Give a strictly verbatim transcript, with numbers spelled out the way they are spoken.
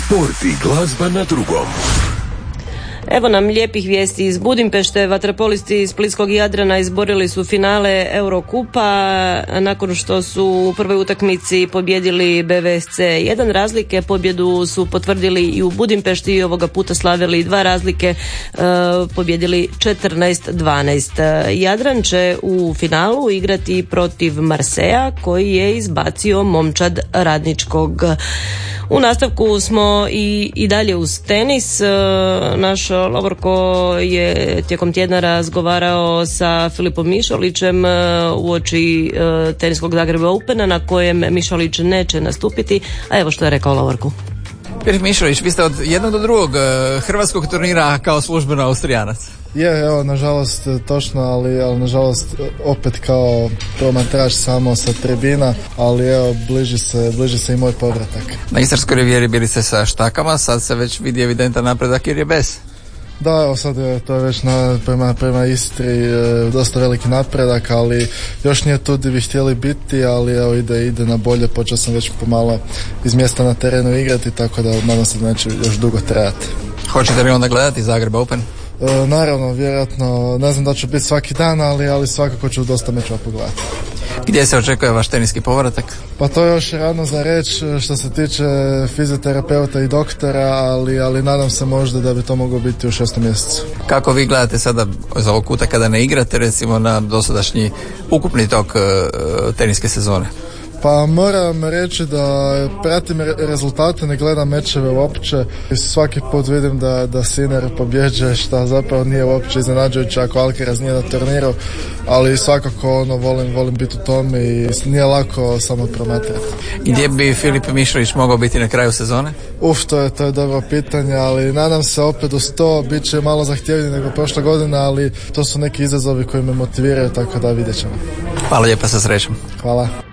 Sport i glazba na drugom. Evo nam lijepih vijesti iz Budimpešte. Vaterpolisti iz Splitskog Jadrana izborili su finale Eurokupa nakon što su u prvoj utakmici pobjedili B V S C jedan razlike. Pobjedu su potvrdili i u Budimpešti i ovoga puta slavili dva razlike, e, pobjedili četrnaest dvanaest. Jadran će u finalu igrati protiv Marseja koji je izbacio momčad Radničkog. U nastavku smo i, i dalje uz tenis. Naš Lovorko je tijekom tjedna razgovarao sa Filipom Mišolićem uoči teniskog Zagreba Opena na kojem Mišolić neće nastupiti. A evo što je rekao Lovorku. Filip Mišolić, vi ste od jednog do drugog hrvatskog turnira kao službeno Austrijanac. Je, evo, nažalost, točno, ali, ali nažalost opet kao promatrač samo sa tribina, ali evo, bliži se, bliži se i moj povratak. Na Istarskoj rivijeri bili ste sa štakama, sad se već vidi evidentan napredak jer je bez. Da, evo sad je to je već na, prema, prema Istri e, dosta veliki napredak, ali još nije tu gdje bi htjeli biti, ali evo ide, ide na bolje, počeo sam već pomalo iz mjesta na terenu igrati, tako da nadam se da neće još dugo trajati. Hoćete li onda gledati Zagreb Open? E, naravno, vjerojatno, ne znam da ću biti svaki dan, ali, ali svakako ću dosta mečeva pogledati. Gdje se očekuje vaš teniski povratak? Pa to je još rano za reći što se tiče fizioterapeuta i doktora, ali, ali nadam se možda da bi to moglo biti u šestom mjesecu. Kako vi gledate sada za ovog kuta kada ne igrate, recimo na dosadašnji ukupni tok uh, teniske sezone? Pa moram reći da pratim rezultate, ne gledam mečeve uopće. Svaki put vidim da, da Sinner pobjeđuje, što zapravo nije uopće iznenađujuće ako Alcaraz nije na turniru, ali svakako ono, volim, volim biti u tome i nije lako samo promatrati. Gdje bi Filip Mišolić mogao biti na kraju sezone? Uf, to je, to je dobro pitanje, ali nadam se opet uz to, bit će malo zahtjevnije nego prošle godine, ali to su neki izazovi koji me motiviraju, tako da vidjet ćemo. Hvala lijepa, sa srećom. Hvala.